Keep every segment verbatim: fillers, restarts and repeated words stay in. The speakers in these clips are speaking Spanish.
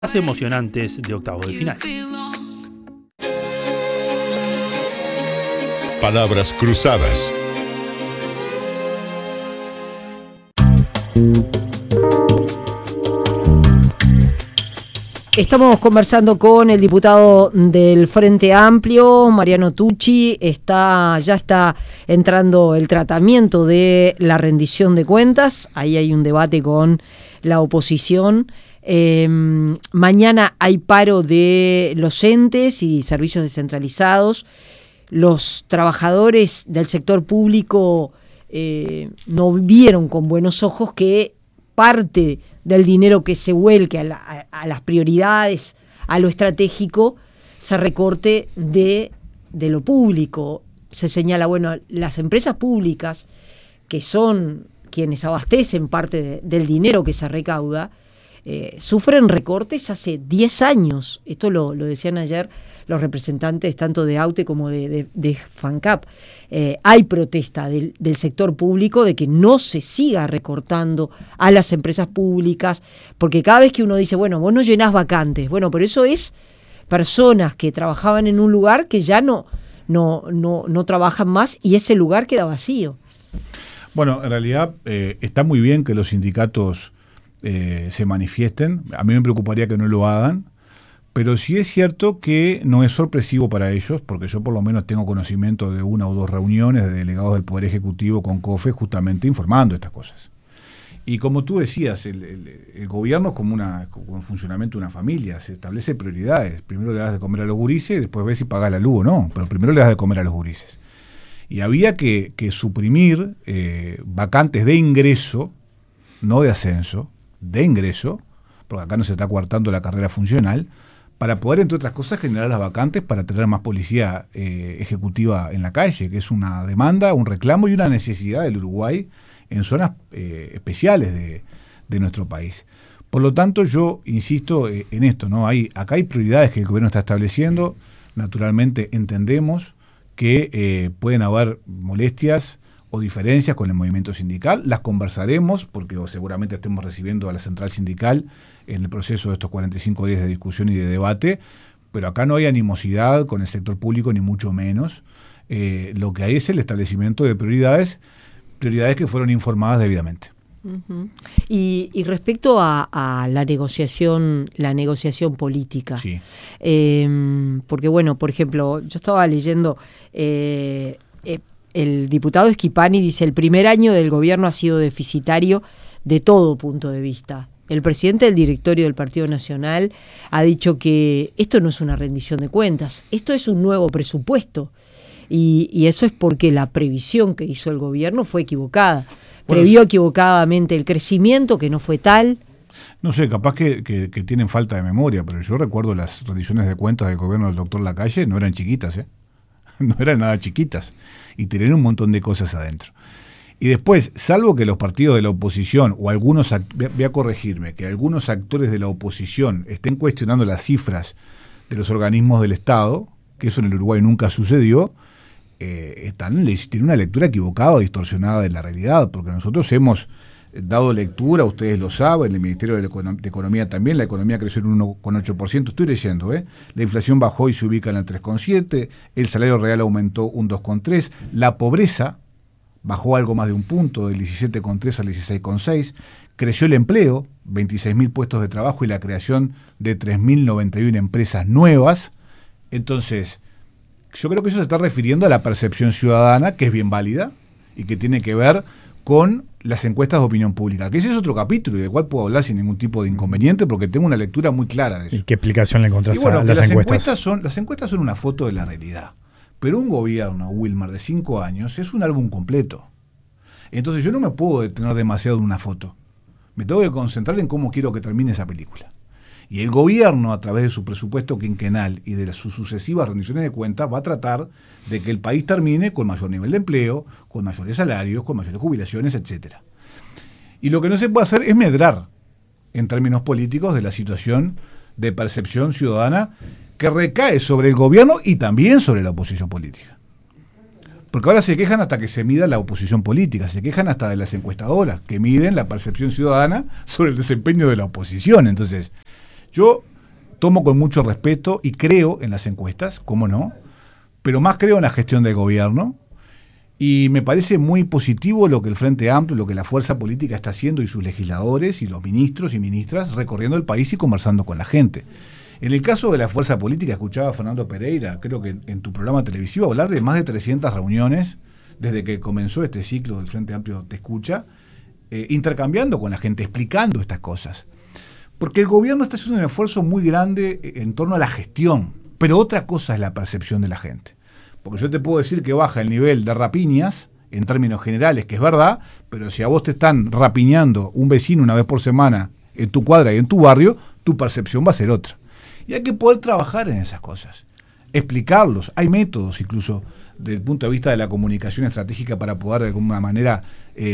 más emocionantes de octavos de final. Palabras cruzadas. Estamos conversando con el diputado del Frente Amplio, Mariano Tucci. Está, ya está entrando el tratamiento de la rendición de cuentas. Ahí hay un debate con la oposición. Eh, mañana hay paro de los entes y servicios descentralizados. Los trabajadores del sector público eh, no vieron con buenos ojos que parte del dinero que se vuelque a, la, a, a las prioridades, a lo estratégico, se recorte de, de lo público. Se señala, bueno, las empresas públicas, que son quienes abastecen parte de, del dinero que se recauda, eh, sufren recortes hace diez años. Esto lo, lo decían ayer los representantes tanto de AUTE como de, de, de FANCAP. Eh, hay protesta del, del sector público de que no se siga recortando a las empresas públicas, porque cada vez que uno dice, bueno, vos no llenás vacantes, bueno, pero eso es personas que trabajaban en un lugar que ya no, no, no, no trabajan más y ese lugar queda vacío. Bueno, en realidad eh, está muy bien que los sindicatos eh, se manifiesten. A mí me preocuparía que no lo hagan. Pero sí es cierto que no es sorpresivo para ellos, porque yo por lo menos tengo conocimiento de una o dos reuniones de delegados del Poder Ejecutivo con COFE justamente informando estas cosas. Y como tú decías, el, el, el gobierno es como, una, como un funcionamiento de una familia, se establece prioridades. Primero le das de comer a los gurises y después ves si pagas la luz o no, pero primero le das de comer a los gurises. Y había que, que suprimir eh, vacantes de ingreso, no de ascenso, de ingreso, porque acá no se está coartando la carrera funcional, para poder, entre otras cosas, generar las vacantes para tener más policía eh, ejecutiva en la calle, que es una demanda, un reclamo y una necesidad del Uruguay en zonas eh, especiales de, de nuestro país. Por lo tanto, yo insisto eh, en esto, ¿no? Hay, acá hay prioridades que el gobierno está estableciendo. Naturalmente entendemos que eh, pueden haber molestias o diferencias con el movimiento sindical, las conversaremos porque seguramente estemos recibiendo a la central sindical en el proceso de estos cuarenta y cinco días de discusión y de debate, pero acá no hay animosidad con el sector público ni mucho menos. Eh, lo que hay es el establecimiento de prioridades, prioridades que fueron informadas debidamente. Uh-huh. Y, y respecto a, a la negociación, la negociación política, sí. eh, porque bueno, por ejemplo, yo estaba leyendo... Eh, eh, El diputado Schipani dice, el primer año del gobierno ha sido deficitario de todo punto de vista. El presidente del directorio del Partido Nacional ha dicho que esto no es una rendición de cuentas, esto es un nuevo presupuesto. Y, y eso es porque la previsión que hizo el gobierno fue equivocada. Bueno, previó equivocadamente el crecimiento, que no fue tal. No sé, capaz que, que, que tienen falta de memoria, pero yo recuerdo las rendiciones de cuentas del gobierno del doctor Lacalle, no eran chiquitas, ¿eh? No eran nada chiquitas y tenían un montón de cosas adentro. Y después, salvo que los partidos de la oposición o algunos, voy a corregirme, que algunos actores de la oposición estén cuestionando las cifras de los organismos del Estado, que eso en el Uruguay nunca sucedió, eh, están, tienen una lectura equivocada o distorsionada de la realidad, porque nosotros hemos dado lectura, ustedes lo saben, el Ministerio de, Econom- de Economía también, la economía creció en uno coma ocho por ciento, estoy leyendo, ¿eh? La inflación bajó y se ubica en el tres coma siete, el salario real aumentó un dos coma tres, la pobreza bajó algo más de un punto, del diecisiete coma tres al dieciséis coma seis, creció el empleo, veintiséis mil puestos de trabajo y la creación de tres mil noventa y una empresas nuevas. Entonces, yo creo que eso se está refiriendo a la percepción ciudadana, que es bien válida y que tiene que ver con las encuestas de opinión pública, que ese es otro capítulo y del cual puedo hablar sin ningún tipo de inconveniente porque tengo una lectura muy clara de eso. ¿Y qué explicación le encontraste y bueno, a las, las encuestas? encuestas son, las encuestas son una foto de la realidad, pero un gobierno, Wilmar, de cinco años es un álbum completo. Entonces yo no me puedo detener demasiado en una foto. Me tengo que concentrar en cómo quiero que termine esa película. Y el gobierno, a través de su presupuesto quinquenal y de sus sucesivas rendiciones de cuentas, va a tratar de que el país termine con mayor nivel de empleo, con mayores salarios, con mayores jubilaciones, etcétera. Y lo que no se puede hacer es medrar, en términos políticos, de la situación de percepción ciudadana que recae sobre el gobierno y también sobre la oposición política. Porque ahora se quejan hasta que se mida la oposición política, se quejan hasta de las encuestadoras, que miden la percepción ciudadana sobre el desempeño de la oposición. Entonces, yo tomo con mucho respeto y creo en las encuestas, cómo no, pero más creo en la gestión del gobierno. Y me parece muy positivo lo que el Frente Amplio, lo que la fuerza política está haciendo y sus legisladores y los ministros y ministras recorriendo el país y conversando con la gente. En el caso de la fuerza política, escuchaba a Fernando Pereira, creo que en tu programa televisivo, hablar de más de trescientas reuniones desde que comenzó este ciclo del Frente Amplio Te Escucha, eh, intercambiando con la gente, explicando estas cosas. Porque el gobierno está haciendo un esfuerzo muy grande en torno a la gestión, pero otra cosa es la percepción de la gente. Porque yo te puedo decir que baja el nivel de rapiñas, en términos generales, que es verdad, pero si a vos te están rapiñando un vecino una vez por semana en tu cuadra y en tu barrio, tu percepción va a ser otra. Y hay que poder trabajar en esas cosas, explicarlos. Hay métodos incluso desde el punto de vista de la comunicación estratégica para poder de alguna manera eh,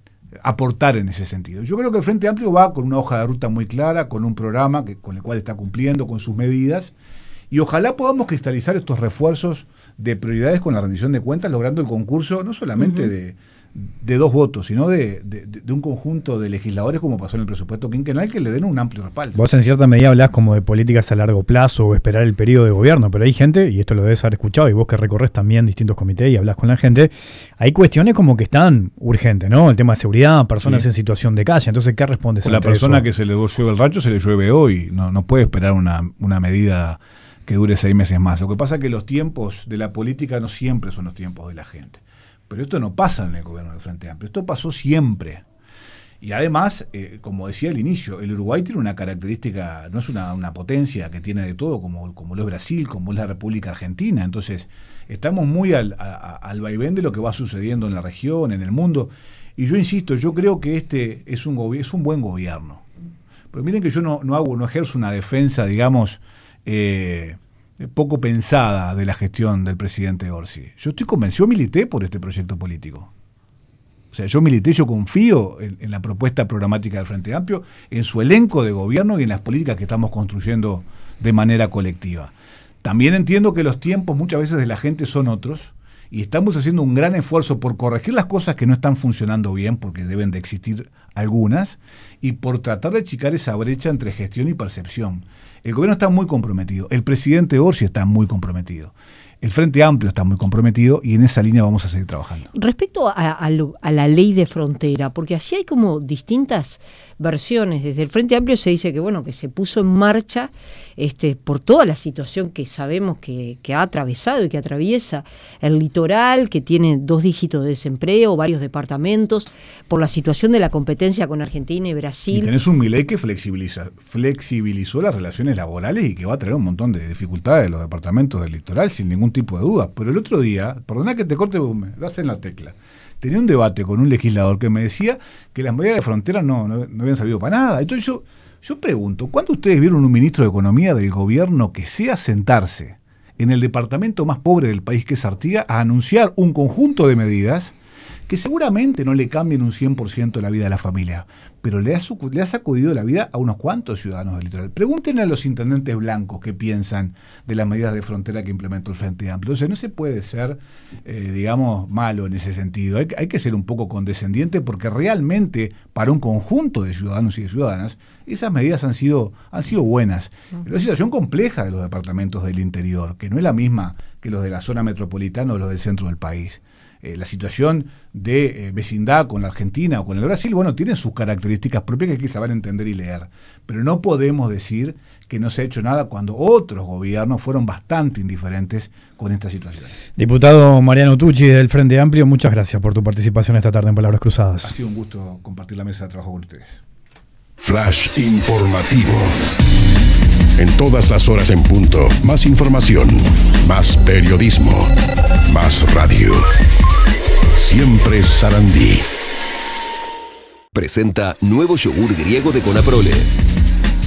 aportar en ese sentido. Yo creo que el Frente Amplio va con una hoja de ruta muy clara, con un programa que, con el cual está cumpliendo, con sus medidas. Y ojalá podamos cristalizar estos refuerzos de prioridades con la rendición de cuentas, logrando el concurso no solamente uh-huh. de, de dos votos, sino de, de, de un conjunto de legisladores, como pasó en el presupuesto quinquenal, que le den un amplio respaldo. Vos en cierta medida hablás como de políticas a largo plazo o esperar el periodo de gobierno, pero hay gente, y esto lo debes haber escuchado, y vos que recorres también distintos comités y hablás con la gente, hay cuestiones como que están urgentes, ¿no? El tema de seguridad, personas sí. en situación de calle, entonces, ¿qué respondes a la persona eso? Que se le llueve el racho, se le llueve hoy, no, no puede esperar una, una medida que dure seis meses más. Lo que pasa es que los tiempos de la política no siempre son los tiempos de la gente. Pero esto no pasa en el gobierno del Frente Amplio, esto pasó siempre. Y además, eh, como decía al inicio, el Uruguay tiene una característica, no es una, una potencia que tiene de todo, como, como lo es Brasil, como es la República Argentina. Entonces, estamos muy al, a, al vaivén de lo que va sucediendo en la región, en el mundo. Y yo insisto, yo creo que este es un, gobi- es un buen gobierno. Pero miren que yo no, no hago, no ejerzo una defensa, digamos, Eh, poco pensada de la gestión del presidente Orsi. Yo estoy convencido, milité por este proyecto político. O sea, yo milité, yo confío en, en la propuesta programática del Frente Amplio, en su elenco de gobierno y en las políticas que estamos construyendo de manera colectiva. También entiendo que los tiempos muchas veces de la gente son otros y estamos haciendo un gran esfuerzo por corregir las cosas que no están funcionando bien, porque deben de existir algunas, y por tratar de achicar esa brecha entre gestión y percepción. El gobierno está muy comprometido, el presidente Orsi está muy comprometido, el Frente Amplio está muy comprometido y en esa línea vamos a seguir trabajando. Respecto a, a, lo, a la ley de frontera, porque allí hay como distintas versiones. Desde el Frente Amplio se dice que bueno que se puso en marcha este, por toda la situación que sabemos que, que ha atravesado y que atraviesa el litoral, que tiene dos dígitos de desempleo, varios departamentos, por la situación de la competencia con Argentina y Brasil. Y tenés un Milei que flexibiliza, flexibilizó las relaciones laborales y que va a traer un montón de dificultades a los departamentos del litoral sin ningún tipo de duda. Pero el otro día, perdona que te corte, me das en la tecla, tenía un debate con un legislador que me decía que las medidas de frontera no, no, no habían servido para nada. Entonces yo, yo pregunto, ¿cuándo ustedes vieron un ministro de Economía del gobierno que sea sentarse en el departamento más pobre del país, que es Artigas, a anunciar un conjunto de medidas que seguramente no le cambien un cien por ciento la vida de la familia, pero le ha, le ha sacudido la vida a unos cuantos ciudadanos del litoral? Pregúntenle a los intendentes blancos qué piensan de las medidas de frontera que implementó el Frente Amplio. Entonces no se puede ser, eh, digamos, malo en ese sentido. Hay, hay que ser un poco condescendiente porque realmente para un conjunto de ciudadanos y de ciudadanas esas medidas han sido, han sido buenas. Pero es una situación compleja de los departamentos del interior, que no es la misma que los de la zona metropolitana o los del centro del país. Eh, la situación de eh, vecindad con la Argentina o con el Brasil, bueno, tiene sus características propias que hay que saber entender y leer. Pero no podemos decir que no se ha hecho nada cuando otros gobiernos fueron bastante indiferentes con esta situación. Diputado Mariano Tucci del Frente Amplio, muchas gracias por tu participación esta tarde en Palabras Cruzadas. Ha sido un gusto compartir la mesa de trabajo con ustedes. Flash informativo. En todas las horas en punto, más información, más periodismo, más radio. Siempre Sarandí. Presenta nuevo yogur griego de Conaprole.